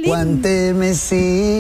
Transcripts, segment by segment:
Aguante Messi.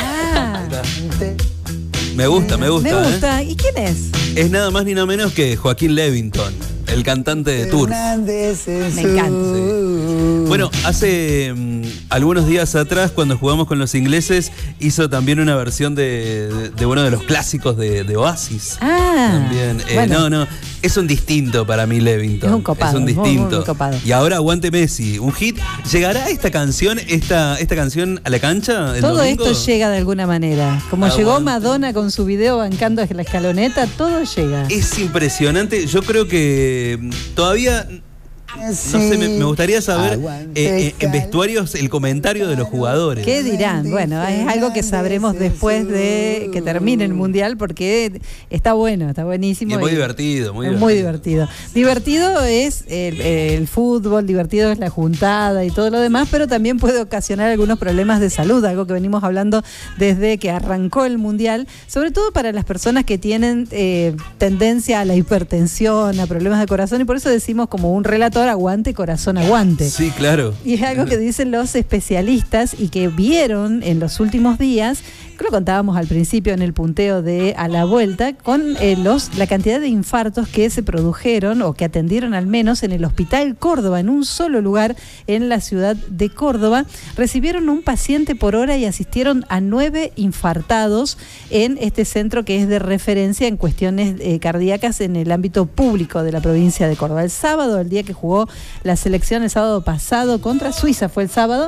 Me gusta. Me gusta. ¿Y quién es? Es nada más ni nada menos que Joaquín Levington, el cantante de Tours. Me encanta. Sí. Bueno, hace algunos días atrás, cuando jugamos con los ingleses, hizo también una versión de uno de los clásicos de Oasis. También. Bueno. No, es un distinto para mí, Levington. Es un copado. Es un distinto. Muy copado. Y ahora Aguante Messi, un hit. ¿Llegará esta canción a la cancha el Todo domingo? esto llega de alguna manera. Como llegó Madonna con su video bancando la escaloneta, todo llega. Es impresionante. Yo creo que todavía... No sé, me gustaría saber en vestuarios el comentario de los jugadores. ¿Qué dirán? Bueno, es algo que sabremos después de que termine el Mundial, porque está bueno, está buenísimo. Y es muy divertido, muy divertido. Divertido es el fútbol, divertido es la juntada y todo lo demás, pero también puede ocasionar algunos problemas de salud, algo que venimos hablando desde que arrancó el Mundial, sobre todo para las personas que tienen tendencia a la hipertensión, a problemas de corazón, y por eso decimos como un relator: aguante, corazón, aguante. Sí, claro. Y es algo que dicen los especialistas y que vieron en los últimos días, que lo contábamos al principio en el punteo de A la Vuelta, con la cantidad de infartos que se produjeron o que atendieron al menos en el Hospital Córdoba, en un solo lugar en la ciudad de Córdoba. Recibieron un paciente por hora y asistieron a 9 infartados en este centro que es de referencia en cuestiones cardíacas en el ámbito público de la provincia de Córdoba. El sábado, el día que jugó la selección el sábado pasado contra Suiza, fue el sábado.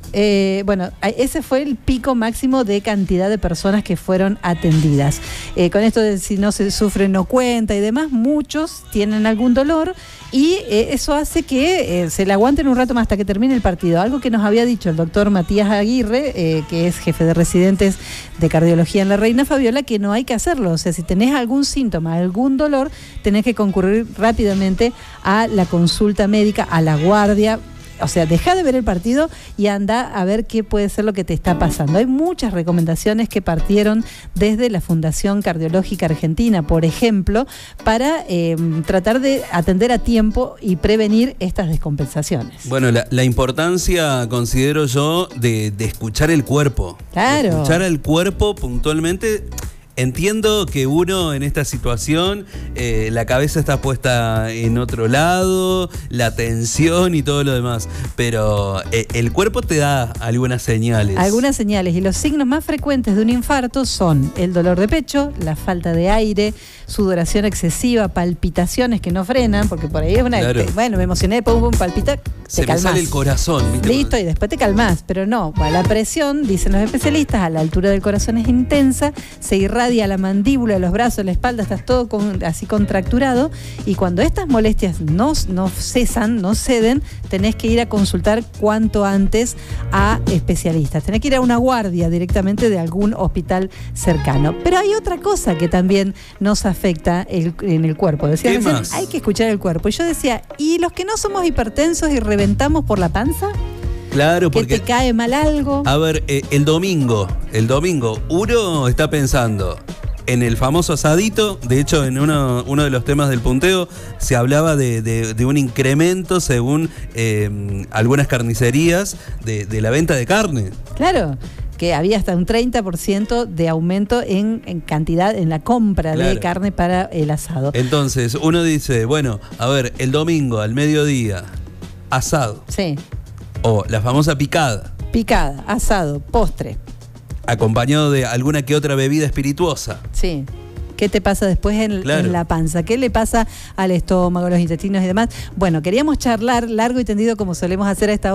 Ese fue el pico máximo de cantidad de personas que fueron atendidas. Con esto de si no se sufre no cuenta y demás, muchos tienen algún dolor y eso hace que se le aguanten un rato más hasta que termine el partido. Algo que nos había dicho el doctor Matías Aguirre, que es jefe de residentes de cardiología en la Reina Fabiola, que no hay que hacerlo. O sea, si tenés algún síntoma, algún dolor, tenés que concurrir rápidamente a la consulta médica, a la guardia. O sea, deja de ver el partido y anda a ver qué puede ser lo que te está pasando. Hay muchas recomendaciones que partieron desde la Fundación Cardiológica Argentina, por ejemplo, para tratar de atender a tiempo y prevenir estas descompensaciones. Bueno, la importancia, considero yo, de escuchar el cuerpo. Claro. De escuchar al cuerpo puntualmente. Entiendo que uno en esta situación, la cabeza está puesta en otro lado, la tensión y todo lo demás, pero el cuerpo te da algunas señales. Algunas señales, y los signos más frecuentes de un infarto son el dolor de pecho, la falta de aire, sudoración excesiva, palpitaciones que no frenan, porque por ahí es una... Claro. Bueno, me emocioné, pum, palpita, se te calmás. me sale el corazón, ¿viste? Listo, y después te calmás, pero no, la presión, dicen los especialistas, a la altura del corazón es intensa, se irradia la mandíbula, los brazos, la espalda, estás todo así contracturado, y cuando estas molestias no cesan, no ceden, tenés que ir a consultar cuanto antes a especialistas, tenés que ir a una guardia directamente de algún hospital cercano. Pero hay otra cosa que también nos afecta en el cuerpo. Decía recién, hay que escuchar el cuerpo. Y yo decía, ¿y los que no somos hipertensos y reventamos por la panza? Claro, porque ¿Que te cae mal algo? A ver, el domingo, uno está pensando en el famoso asadito. De hecho, en uno de los temas del punteo se hablaba de un incremento según algunas carnicerías de la venta de carne. Claro, que había hasta un 30% de aumento en cantidad, en la compra de carne para el asado. Entonces, uno dice, bueno, a ver, el domingo al mediodía, asado. Sí. O la famosa picada. Picada, asado, postre. Acompañado de alguna que otra bebida espirituosa. Sí. ¿Qué te pasa después en la panza? ¿Qué le pasa al estómago, los intestinos y demás? Bueno, queríamos charlar largo y tendido como solemos hacer a esta hora.